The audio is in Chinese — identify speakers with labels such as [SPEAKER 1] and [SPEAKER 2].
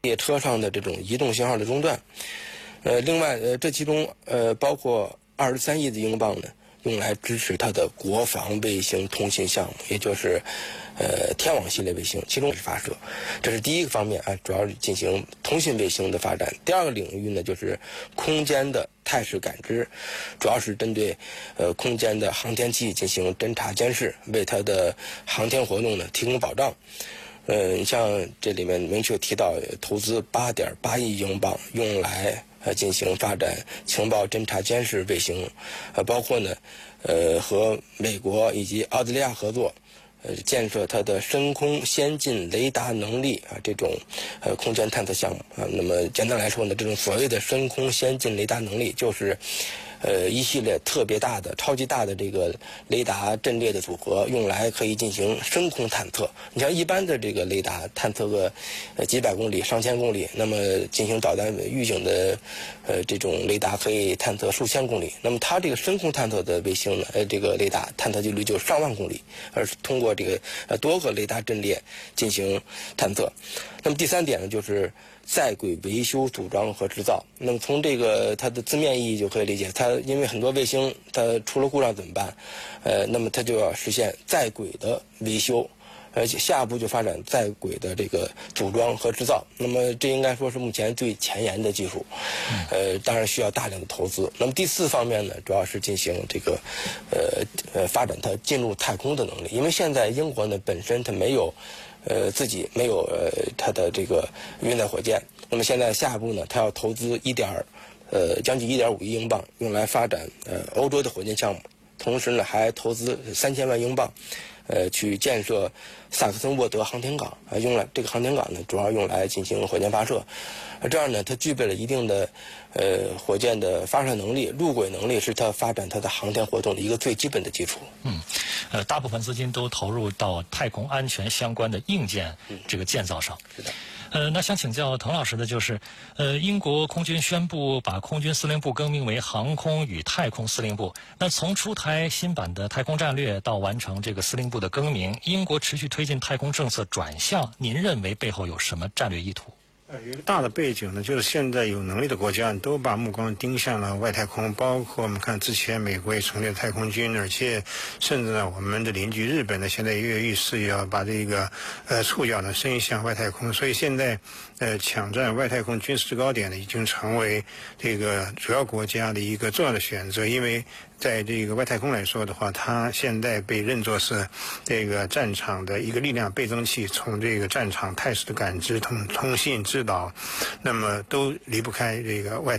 [SPEAKER 1] 列车上的这种移动信号的中断。另外这其中包括23亿的英镑呢，用来支持它的国防卫星通信项目，也就是天网系列卫星，其中是发射，这是第一个方面啊，主要是进行通信卫星的发展。第二个领域呢，就是空间的态势感知，主要是针对空间的航天器进行侦察监视，为它的航天活动呢提供保障。像这里面明确提到投资8.8亿英镑用来进行发展情报侦察监视卫星，包括呢和美国以及澳大利亚合作，建设它的深空先进雷达能力啊这种空间探测项目啊。那么简单来说呢，这种所谓的深空先进雷达能力就是一系列特别大的、超级大的这个雷达阵列的组合，用来可以进行深空探测。你像一般的这个雷达探测个几百公里、上千公里，那么进行导弹预警的这种雷达可以探测数千公里。那么它这个深空探测的卫星呢，这个雷达探测距离就上万公里，而是通过这个多个雷达阵列进行探测。那么第三点呢，就是在轨维修、组装和制造。那么从这个它的字面意义就可以理解，它因为很多卫星它出了故障怎么办？那么它就要实现在轨的维修，而且下一步就发展在轨的这个组装和制造。那么这应该说是目前最前沿的技术，当然需要大量的投资。那么第四方面呢，主要是进行这个发展它进入太空的能力，因为现在英国呢本身它没有。自己没有它的这个运载火箭，那么现在下一步呢，它要投资将近1.5亿英镑，用来发展欧洲的火箭项目，同时呢还投资3000万英镑，去建设萨克森沃德航天港啊，用来这个航天港呢主要用来进行火箭发射，这样呢它具备了一定的火箭的发射能力、入轨能力，是它发展它的航天活动的一个最基本的基础。
[SPEAKER 2] 大部分资金都投入到太空安全相关的硬件这个建造上。
[SPEAKER 1] 是的。
[SPEAKER 2] 那想请教滕老师的就是，英国空军宣布把空军司令部更名为航空与太空司令部。那从出台新版的太空战略到完成这个司令部的更名，英国持续推进太空政策转向，您认为背后有什么战略意图？
[SPEAKER 3] 有一个大的背景呢，就是现在有能力的国家都把目光盯向了外太空，包括我们看之前美国也成立了太空军，而且甚至呢我们的邻居日本呢现在也跃跃欲试要把这个触角呢伸向外太空，所以现在抢占外太空军事制高点呢已经成为这个主要国家的一个重要的选择，因为在这个外太空来说的话，它现在被认作是这个战场的一个力量倍增器，从这个战场态势的感知、通信、指导，那么都离不开这个外